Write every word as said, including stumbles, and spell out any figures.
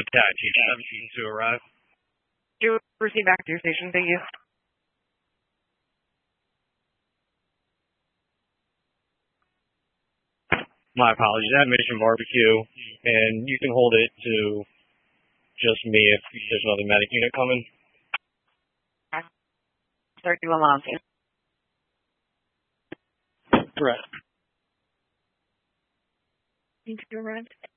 Cat Chief seventeen to arrive. You proceed back to your station. Thank you. My apologies. I have Mission Barbecue, and you can hold it to just me if there's another medic unit coming. thirty-one miles. Correct. Need to arrive.